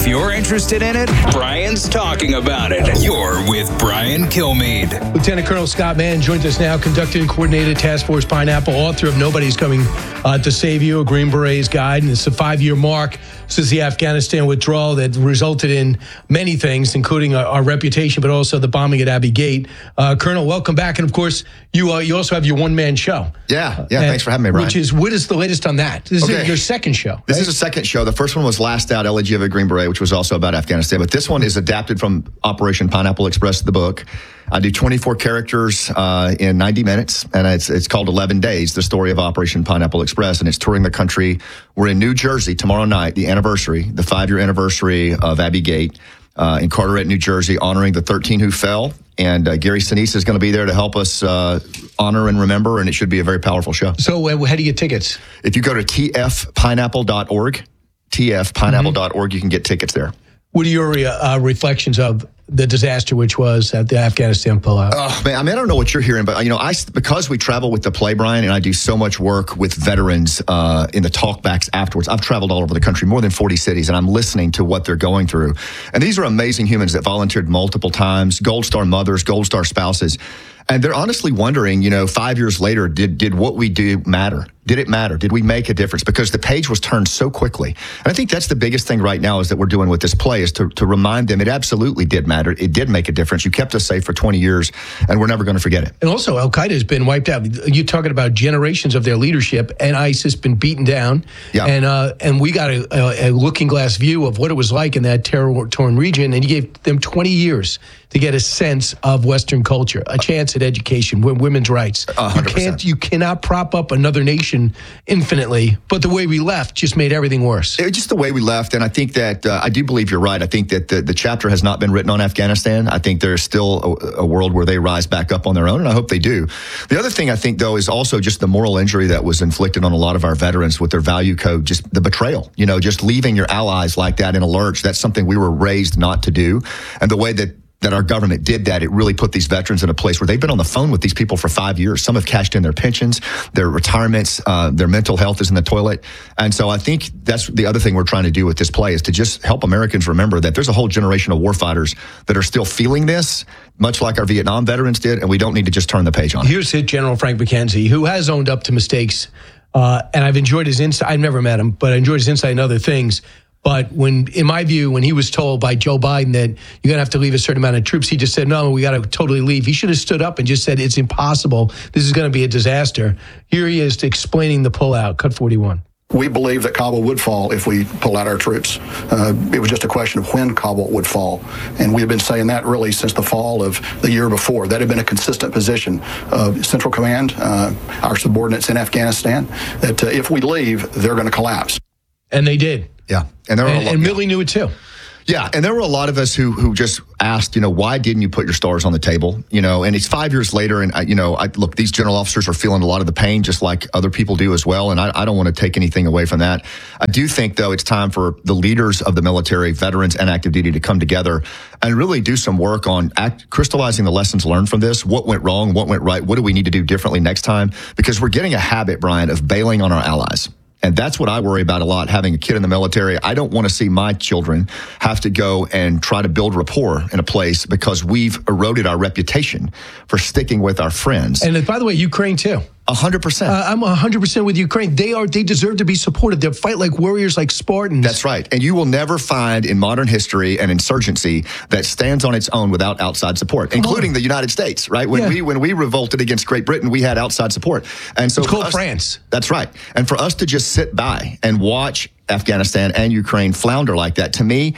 If you're interested in it, Brian's talking about it. You're with Brian Kilmeade. Lieutenant Colonel Scott Mann joins us now, conducting and coordinated Task Force Pineapple, author of Nobody's Coming to Save You, a Green Beret's Guide. And it's a 5-year mark since the Afghanistan withdrawal that resulted in many things, including our reputation, but also the bombing at Abbey Gate. Colonel, welcome back. And of course, you also have your one-man show. Yeah. Thanks for having me, Brian. What is the latest on that? This is your second show. Right? This is a second show. The first one was Last Out, Elegy of a Green Beret, which was also about Afghanistan. But this one is adapted from Operation Pineapple Express, the book. I do 24 characters in 90 minutes, and it's called 11 Days, the story of Operation Pineapple Express, and it's touring the country. We're in New Jersey tomorrow night, the 5-year anniversary of Abbey Gate in Carteret, New Jersey, honoring the 13 who fell. And Gary Sinise is going to be there to help us honor and remember, and it should be a very powerful show. So how do you get tickets? If you go to tfpineapple.org, tfpineapple.org, you can get tickets there. What are your reflections of the disaster, which was at the Afghanistan pullout? Oh, man, I don't know what you're hearing, but because we travel with the play, Brian, and I do so much work with veterans in the talkbacks afterwards. I've traveled all over the country, more than 40 cities, and I'm listening to what they're going through. And these are amazing humans that volunteered multiple times, Gold Star mothers, Gold Star spouses. And they're honestly wondering, 5 years later, did what we do matter? Did it matter? Did we make a difference? Because the page was turned so quickly. And I think that's the biggest thing right now is that we're doing with this play is to remind them it absolutely did matter. It did make a difference. You kept us safe for 20 years, and we're never going to forget it. And also, Al-Qaeda has been wiped out. You're talking about generations of their leadership, and ISIS has been beaten down. Yeah. And we got a looking glass view of what it was like in that terror-torn region, and you gave them 20 years to get a sense of Western culture, a chance at education, women's rights. 100%. You cannot prop up another nation infinitely, but the way we left just made everything worse. It was just the way we left, and I think that I do believe you're right. I think that the chapter has not been written on Afghanistan. I think there's still a world where they rise back up on their own, and I hope they do. The other thing I think, though, is also just the moral injury that was inflicted on a lot of our veterans with their value code, just the betrayal, just leaving your allies like that in a lurch. That's something we were raised not to do, and the way that our government did that, it really put these veterans in a place where they've been on the phone with these people for 5 years. Some have cashed in their pensions, their retirements, their mental health is in the toilet. And so I think that's the other thing we're trying to do with this play is to just help Americans remember that there's a whole generation of warfighters that are still feeling this, much like our Vietnam veterans did, and we don't need to just turn the page on it. Here's General Frank McKenzie, who has owned up to mistakes, and I've enjoyed his insight. I've never met him, but I enjoyed his insight in other things. But in my view, when he was told by Joe Biden that you're going to have to leave a certain amount of troops, he just said, no, we got to totally leave. He should have stood up and just said, it's impossible. This is going to be a disaster. Here he is explaining the pullout, cut 41. We believe that Kabul would fall if we pull out our troops. It was just a question of when Kabul would fall. And we've been saying that really since the fall of the year before. That had been a consistent position of Central Command, our subordinates in Afghanistan, that if we leave, they're going to collapse. And they did. Yeah. And Milley knew it too. Yeah, and there were a lot of us who just asked, why didn't you put your stars on the table? And it's 5 years later, and look, these general officers are feeling a lot of the pain, just like other people do as well. And I don't want to take anything away from that. I do think, though, it's time for the leaders of the military, veterans, and active duty to come together and really do some work on crystallizing the lessons learned from this. What went wrong? What went right? What do we need to do differently next time? Because we're getting a habit, Brian, of bailing on our allies. And that's what I worry about a lot, having a kid in the military. I don't want to see my children have to go and try to build rapport in a place because we've eroded our reputation for sticking with our friends. And by the way, Ukraine too. 100%. I'm 100% with Ukraine. They deserve to be supported. They fight like warriors, like Spartans. That's right. And you will never find in modern history an insurgency that stands on its own without outside support, including the United States, right? When we revolted against Great Britain, we had outside support. And so it's called France. That's right. And for us to just sit by and watch Afghanistan and Ukraine flounder like that, to me,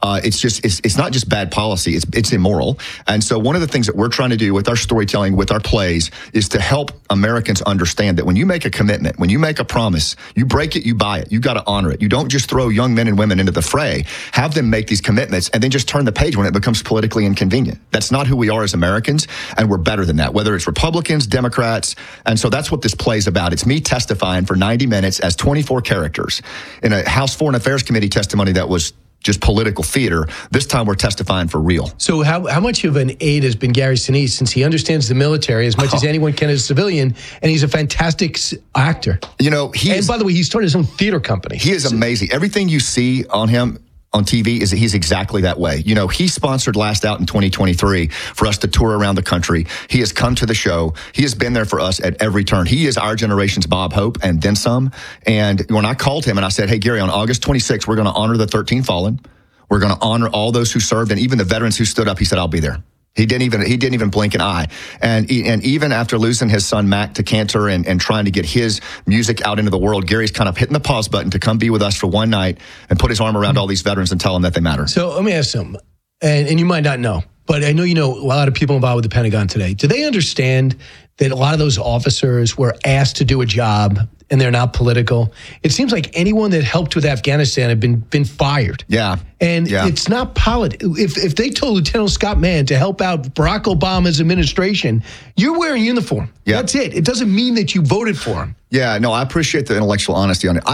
it's not just bad policy, it's immoral. And so one of the things that we're trying to do with our storytelling, with our plays, is to help Americans understand that when you make a commitment, when you make a promise, you break it, you buy it, you got to honor it. You don't just throw young men and women into the fray, have them make these commitments, and then just turn the page when it becomes politically inconvenient. That's not who we are as Americans, and we're better than that, whether it's Republicans, Democrats. And so that's what this play's about. It's me testifying for 90 minutes as 24 characters in a House Foreign Affairs Committee testimony that was just political theater. This time we're testifying for real. So how much of an aid has been Gary Sinise, since he understands the military as much as anyone can as a civilian, and he's a fantastic actor? You know, and by the way, he started his own theater company. He is amazing. Everything you see on him on TV is that he's exactly that way. You know, he sponsored Last Out in 2023 for us to tour around the country. He has come to the show. He has been there for us at every turn. He is our generation's Bob Hope and then some. And when I called him and I said, hey, Gary, on August 26th, we're going to honor the 13 fallen. We're going to honor all those who served and even the veterans who stood up. He said, I'll be there. He didn't even blink an eye. And even after losing his son, Mac, to cancer and trying to get his music out into the world, Gary's kind of hitting the pause button to come be with us for one night and put his arm around all these veterans and tell them that they matter. So let me ask something, and you might not know, but I know you know a lot of people involved with the Pentagon today. Do they understand that a lot of those officers were asked to do a job and they're not political? It seems like anyone that helped with Afghanistan have been fired. Yeah. And it's not political. If they told Lieutenant Scott Mann to help out Barack Obama's administration, you're wearing uniform. Yeah. That's it. It doesn't mean that you voted for him. Yeah, no, I appreciate the intellectual honesty on it.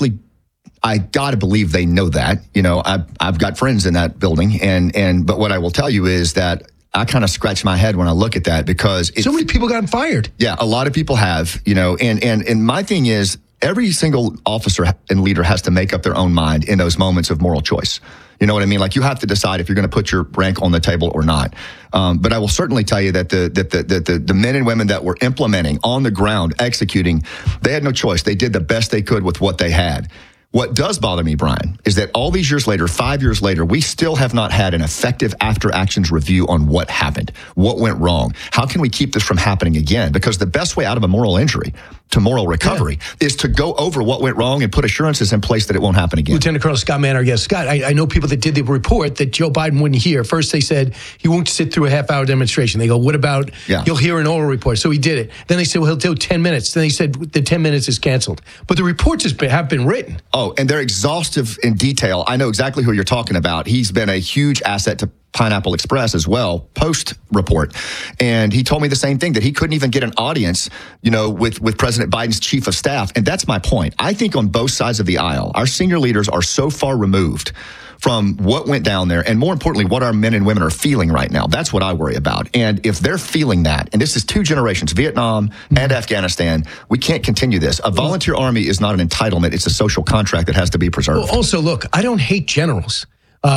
I got to believe they know that. You know, I've got friends in that building, but what I will tell you is that I kind of scratch my head when I look at that because so many people got fired. Yeah, a lot of people have, you know, and my thing is every single officer and leader has to make up their own mind in those moments of moral choice. You know what I mean? Like you have to decide if you're going to put your rank on the table or not. But I will certainly tell you that the men and women that were implementing on the ground, executing, they had no choice. They did the best they could with what they had. What does bother me, Brian, is that all these years later, 5 years later, we still have not had an effective after-actions review on what happened, what went wrong. How can we keep this from happening again? Because the best way out of a moral injury to moral recovery is to go over what went wrong and put assurances in place that it won't happen again. Lieutenant Colonel Scott Mann, our guest. Scott, I know people that did the report that Joe Biden wouldn't hear. First, they said he won't sit through a half-hour demonstration. They go, what about you'll hear an oral report? So he did it. Then they said, well, he'll do 10 minutes. Then they said the 10 minutes is canceled. But the reports have been written. Oh, and they're exhaustive in detail. I know exactly who you're talking about. He's been a huge asset to Pineapple Express as well, post-report. And he told me the same thing, that he couldn't even get an audience, you know, with President Biden's chief of staff. And that's my point. I think on both sides of the aisle, our senior leaders are so far removed from what went down there, and more importantly, what our men and women are feeling right now. That's what I worry about. And if they're feeling that, and this is two generations, Vietnam and Afghanistan, we can't continue this. A volunteer army is not an entitlement. It's a social contract that has to be preserved. Well, also, look, I don't hate generals.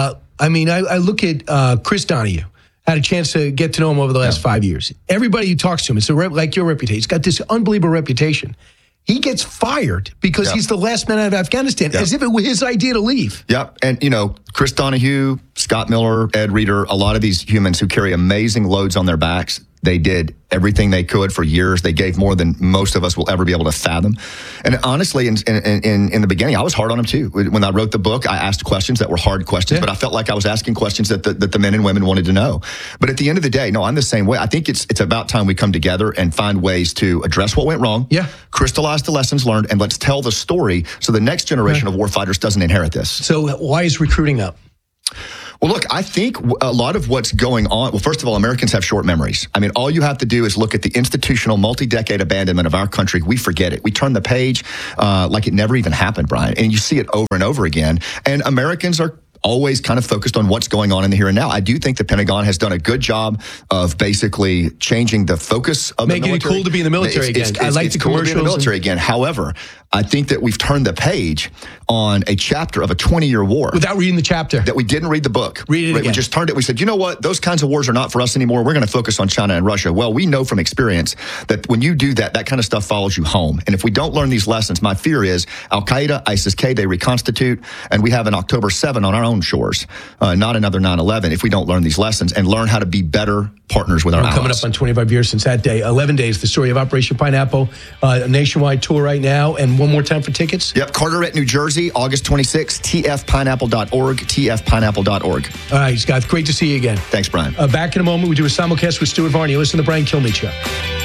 I mean, I look at Chris Donahue. Had a chance to get to know him over the last 5 years. Everybody who talks to him, it's like your reputation. He's got this unbelievable reputation. He gets fired because he's the last man out of Afghanistan, as if it was his idea to leave. Yep. And, you know, Chris Donahue, Scott Miller, Ed Reeder, a lot of these humans who carry amazing loads on their backs, they did everything they could for years. They gave more than most of us will ever be able to fathom. And honestly, in the beginning, I was hard on them too. When I wrote the book, I asked questions that were hard questions, but I felt like I was asking questions that the men and women wanted to know. But at the end of the day, no, I'm the same way. I think it's about time we come together and find ways to address what went wrong, crystallize the lessons learned, and let's tell the story so the next generation of warfighters doesn't inherit this. So why is recruiting up? Well, look, I think a lot of what's going on, well, first of all, Americans have short memories. I mean, all you have to do is look at the institutional multi-decade abandonment of our country. We forget it. We turn the page like it never even happened, Brian. And you see it over and over again. And Americans are always kind of focused on what's going on in the here and now. I do think the Pentagon has done a good job of basically changing the focus of the military. Making it cool to be in the military again. I like the commercials. Cool to be in the military again. However, I think that we've turned the page on a chapter of a 20-year war. Without reading the chapter. That we didn't read the book. Read it again. We just turned it. We said, you know what? Those kinds of wars are not for us anymore. We're going to focus on China and Russia. Well, we know from experience that when you do that, that kind of stuff follows you home. And if we don't learn these lessons, my fear is Al-Qaeda, ISIS-K, they reconstitute, and we have an October 7 on our own shores, not another 9/11, if we don't learn these lessons and learn how to be better partners with our allies. Coming up on 25 years since that day, 11 days, the story of Operation Pineapple, a nationwide tour right now, and one more time for tickets. Yep, Carteret, New Jersey, August 26th, tfpineapple.org, tfpineapple.org. All right, Scott, great to see you again. Thanks, Brian. Back in a moment, we do a simulcast with Stuart Varney. Listen to the Brian Kilmeade Show.